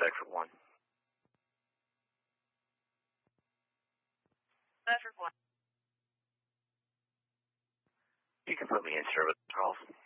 Bedford 1. Bedford 1. You can put me in service, Charles.